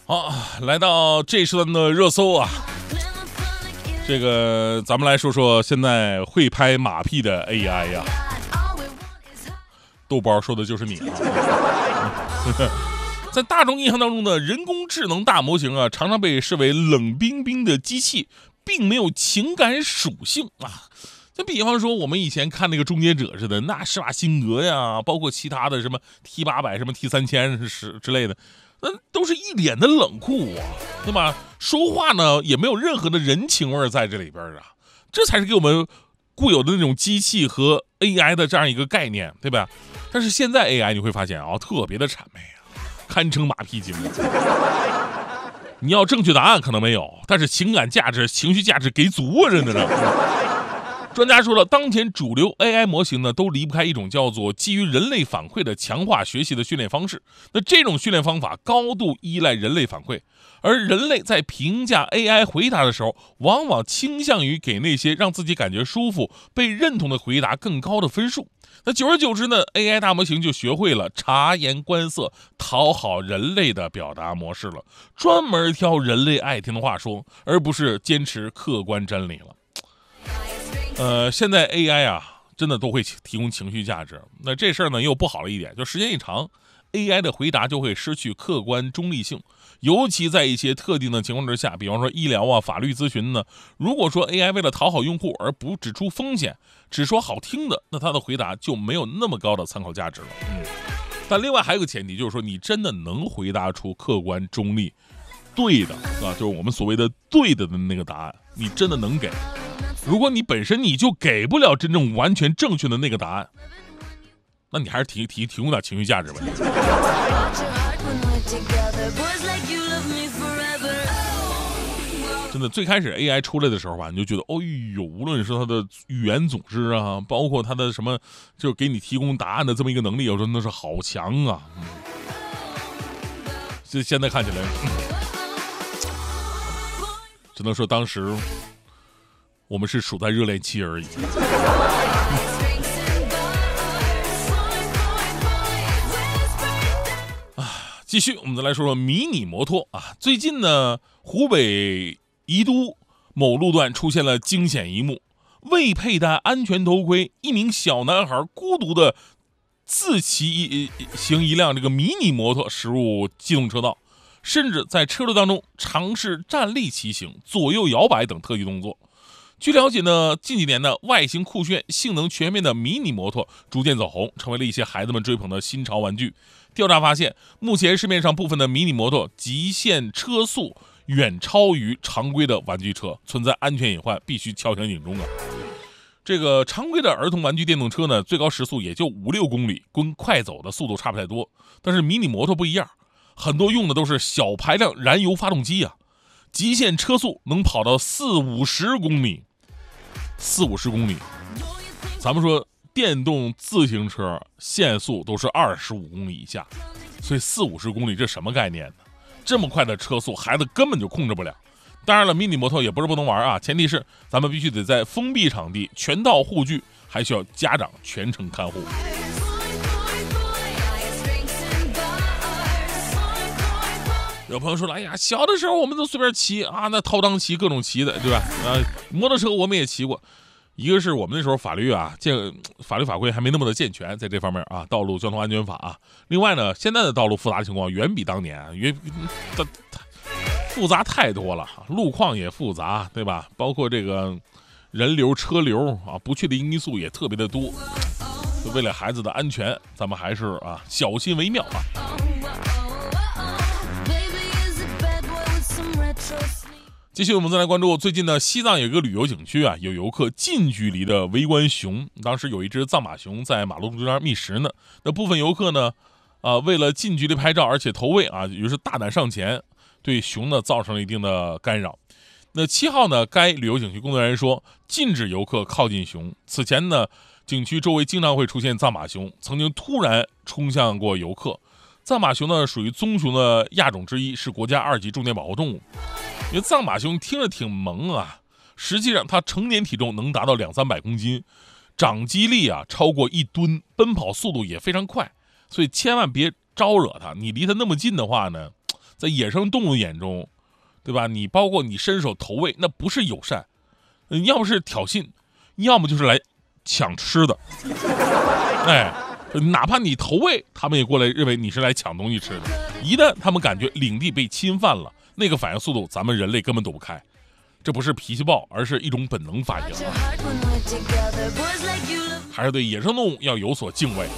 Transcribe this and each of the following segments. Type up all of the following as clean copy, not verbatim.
好，来到这一时段的热搜啊，这个咱们来说说现在会拍马屁的 AI 呀。豆包说的就是你啊。在大众印象当中的人工智能大模型啊，常常被视为冷冰冰的机器，并没有情感属性啊。就比方说我们以前看那个终结者似的，那施瓦辛格呀，包括其他的什么 T800、什么 T3000之类的，那都是一脸的冷酷啊，对吧？说话呢也没有任何的人情味在这里边啊，这才是给我们固有的那种机器和 AI 的这样一个概念，对吧？但是现在 AI 你会发现啊，特别的谄媚啊，堪称马屁精。你要正确答案可能没有，但是情感价值、情绪价值给足啊，真的是。专家说了，当前主流 AI 模型呢，都离不开一种叫做基于人类反馈的强化学习的训练方式。那这种训练方法高度依赖人类反馈，而人类在评价 AI 回答的时候，往往倾向于给那些让自己感觉舒服、被认同的回答更高的分数。那久而久之呢 ，AI 大模型就学会了察言观色、讨好人类的表达模式了，专门挑人类爱听的话说，而不是坚持客观真理了。现在 AI 啊，真的都会提供情绪价值。那这事儿呢又不好了一点，就时间一长 ，AI 的回答就会失去客观中立性。尤其在一些特定的情况之下，比方说医疗啊、法律咨询呢，如果说 AI 为了讨好用户而不指出风险，只说好听的，那它的回答就没有那么高的参考价值了。但另外还有个前提，就是说你真的能回答出客观中立、对的啊，就是我们所谓的对的那个答案，你真的能给。如果你本身你就给不了真正完全正确的那个答案，那你还是提供点情绪价值吧。真的，最开始 AI 出来的时候吧，你就觉得，哦呦，无论是它的语言组织啊，包括它的什么，就给你提供答案的这么一个能力，我说那是好强啊。现在看起来，只能说当时我们是处在热恋期而已。继续，我们再来说说迷你摩托啊。最近呢，湖北宜都某路段出现了惊险一幕：未佩戴安全头盔，一名小男孩孤独的自骑行一辆这个迷你摩托驶入机动车道，甚至在车流当中尝试站立骑行、左右摇摆等特技动作。据了解呢，近几年呢，外形酷炫、性能全面的迷你摩托逐渐走红，成为了一些孩子们追捧的新潮玩具。调查发现，目前市面上部分的迷你摩托极限车速远超于常规的玩具车，存在安全隐患，必须敲响警钟啊！这个常规的儿童玩具电动车呢，最高时速也就5-6公里，跟快走的速度差不太多。但是迷你摩托不一样，很多用的都是小排量燃油发动机啊，极限车速能跑到40-50公里。40-50公里，咱们说电动自行车限速都是25公里以下，所以40-50公里这什么概念呢？这么快的车速，孩子根本就控制不了。当然了，迷你摩托也不是不能玩啊，前提是咱们必须得在封闭场地，全套护具，还需要家长全程看护。有朋友说了，哎呀，小的时候我们都随便骑啊，那掏裆骑各种骑的，对吧？摩托车我们也骑过。一个是我们那时候法律法规还没那么的健全，在这方面啊，道路交通安全法啊。另外呢，现在的道路复杂情况远比当年复杂太多了，路况也复杂，对吧？包括这个人流、车流啊，不确定因素也特别的多。为了孩子的安全，咱们还是小心为妙啊。继续，我们再来关注最近呢，西藏有一个旅游景区啊，有游客近距离的围观熊。当时有一只藏马熊在马路中间觅食呢，那部分游客呢，为了近距离拍照而且投喂啊，于是大胆上前，对熊呢造成了一定的干扰。那7号呢，该旅游景区工作人员说，禁止游客靠近熊。此前呢，景区周围经常会出现藏马熊，曾经突然冲向过游客。藏马熊呢，属于棕熊的亚种之一，是国家2级重点保护动物。因为藏马熊听着挺萌啊，实际上它成年体重能达到200-300公斤，长肌力超过1吨，奔跑速度也非常快，所以千万别招惹它。你离它那么近的话呢， 在野生动物眼中，对吧？你包括你伸手投喂，那不是友善，要么是挑衅，要么就是来抢吃的。哎，哪怕你投喂，他们也过来认为你是来抢东西吃的。一旦他们感觉领地被侵犯了，那个反应速度咱们人类根本躲不开。这不是脾气暴，而是一种本能反应。还是对野生动物要有所敬畏。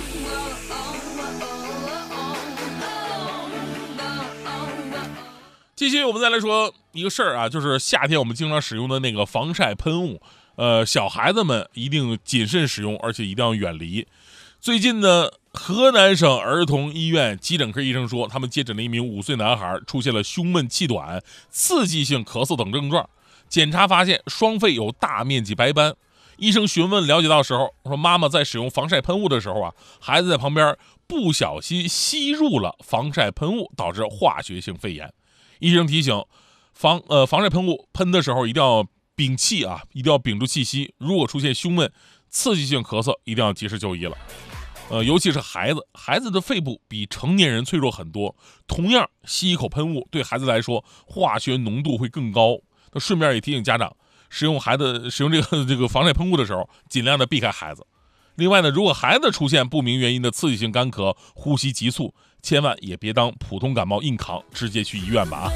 接下来我们再来说一个事儿啊，就是夏天我们经常使用的那个防晒喷雾，小孩子们一定谨慎使用，而且一定要远离。最近呢，河南省儿童医院急诊科医生说，他们接诊了一名5岁男孩，出现了胸闷气短、刺激性咳嗽等症状。检查发现双肺有大面积白斑。医生询问了解到时候说，妈妈在使用防晒喷雾的时候啊，孩子在旁边不小心吸入了防晒喷雾，导致化学性肺炎。医生提醒，防晒喷雾喷的时候一定要屏气啊，一定要屏住气息。如果出现胸闷、刺激性咳嗽，一定要及时就医了。尤其是孩子的肺部比成年人脆弱很多，同样吸一口喷雾对孩子来说化学浓度会更高。那顺便也提醒家长，使用这个防晒喷雾的时候，尽量的避开孩子。另外呢，如果孩子出现不明原因的刺激性干咳、呼吸急促，千万也别当普通感冒硬扛，直接去医院吧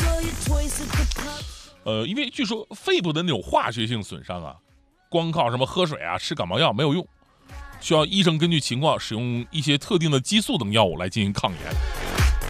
因为据说肺部的那种化学性损伤啊，光靠什么喝水啊、吃感冒药没有用，需要医生根据情况使用一些特定的激素等药物来进行抗炎。